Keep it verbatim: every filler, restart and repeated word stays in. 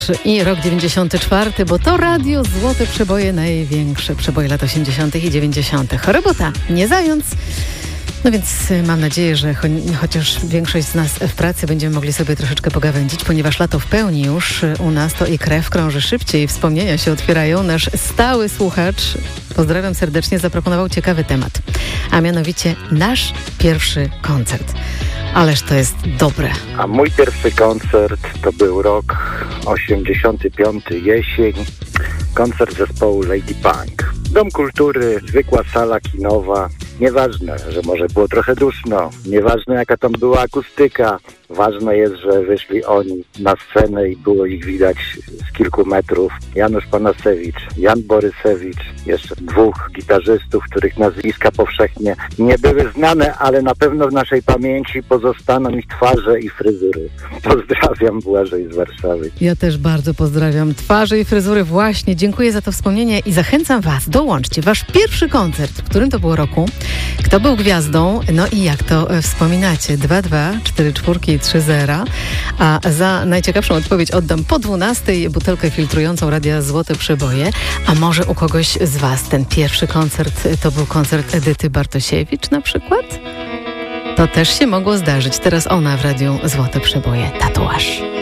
I rok dziewięćdziesiąty czwarty, bo to radio Złote Przeboje, największe przeboje lat osiemdziesiątych i dziewięćdziesiątych. Robota, nie zając. No więc mam nadzieję, że cho- chociaż większość z nas w pracy będziemy mogli sobie troszeczkę pogawędzić, ponieważ lato w pełni już u nas, to i krew krąży szybciej, wspomnienia się otwierają. Nasz stały słuchacz, pozdrawiam serdecznie, zaproponował ciekawy temat, a mianowicie nasz pierwszy koncert. Ależ to jest dobre. A mój pierwszy koncert to był rok osiemdziesiąty piąty, jesień. Koncert zespołu Lady Punk. Dom Kultury, zwykła sala kinowa. Nieważne, że może było trochę duszno. Nieważne, jaka tam była akustyka. Ważne jest, że wyszli oni na scenę i było ich widać z kilku metrów. Janusz Panasewicz, Jan Borysewicz, jeszcze dwóch gitarzystów, których nazwiska powszechnie nie były znane, ale na pewno w naszej pamięci pozostaną ich twarze i fryzury. Pozdrawiam, Błażej z Warszawy. Ja też bardzo pozdrawiam twarze i fryzury właśnie. Dziękuję za to wspomnienie i zachęcam Was, dołączcie wasz pierwszy koncert, w którym to było roku, kto był gwiazdą, no i jak to wspominacie. dwa dwa cztery cztery trzy zero. A za najciekawszą odpowiedź oddam po dwunastej butelkę filtrującą Radia Złote Przeboje. A może u kogoś z Was ten pierwszy koncert to był koncert Edyty Bartosiewicz na przykład? To też się mogło zdarzyć. Teraz ona w Radiu Złote Przeboje. Tatuaż.